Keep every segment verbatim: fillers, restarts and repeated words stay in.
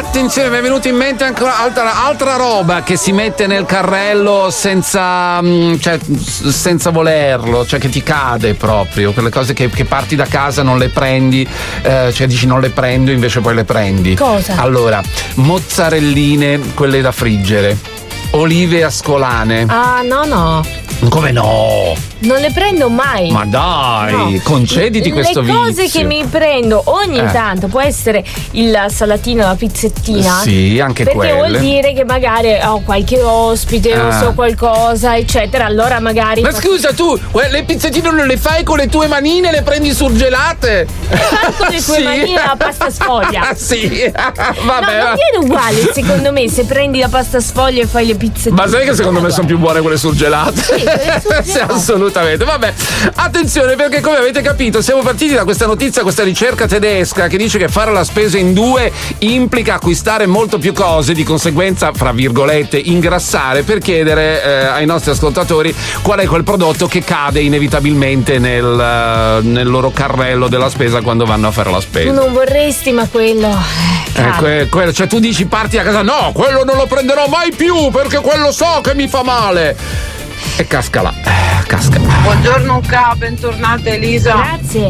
attenzione, mi è venuta in mente ancora altra, altra roba che si mette nel carrello senza, cioè, senza volerlo, cioè che ti cade proprio, quelle cose che, che parti da casa, non le prendi, eh, cioè dici non le prendo, invece poi le prendi. Cosa? Allora, mozzarelline, quelle da friggere, olive ascolane. Ah, no, no. Come no? Non le prendo mai. Ma dai, no. Concediti le questo vizio. Le cose che mi prendo ogni eh. tanto può essere il salatino, la pizzettina. Sì, anche perché quelle. Perché vuol dire che magari ho qualche ospite, non ah. so, qualcosa, eccetera. Allora magari. Ma scusa, tu le pizzettine non le fai con le tue manine, le prendi surgelate? Le fai con le tue sì. manine la pasta sfoglia. Sì. Vabbè. No, non viene uguale, secondo me, se prendi la pasta sfoglia e fai le pizzettine. Ma sai che secondo me sono più buone quelle surgelate? Sì, quelle surgelate. Sì, assolutamente. Vabbè, attenzione, perché come avete capito siamo partiti da questa notizia, questa ricerca tedesca che dice che fare la spesa in due implica acquistare molto più cose, di conseguenza, fra virgolette, ingrassare, per chiedere eh, ai nostri ascoltatori qual è quel prodotto che cade inevitabilmente nel, uh, nel loro carrello della spesa quando vanno a fare la spesa. Tu non vorresti, ma quello eh, que- quello, cioè tu dici parti da casa, no, quello non lo prenderò mai più perché quello so che mi fa male. E casca là, eh, casca. Buongiorno K, bentornata Elisa. Grazie.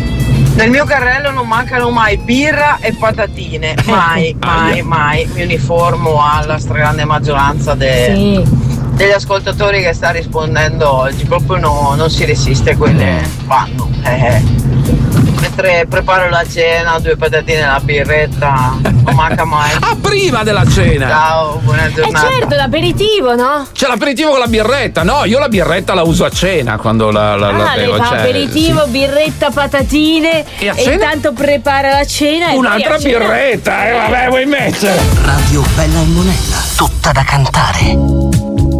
Nel mio carrello non mancano mai birra e patatine, mai, mai, mai. Mi uniformo alla stragrande maggioranza de- sì. degli ascoltatori che sta rispondendo oggi, proprio no, non si resiste, quelle vanno. Eh. Mentre preparo la cena, due patatine e la birretta, non manca mai. Ah, prima della cena! Ciao, buona giornata. Eh certo, l'aperitivo, no? C'è l'aperitivo con la birretta, no? Io la birretta la uso a cena quando la, la, ah, la bevo. Fa cioè, aperitivo, sì. birretta, patatine e, e intanto prepara la cena. Un'altra e birretta, eh vabbè, vuoi mettere? Radio Bella e Monella, tutta da cantare.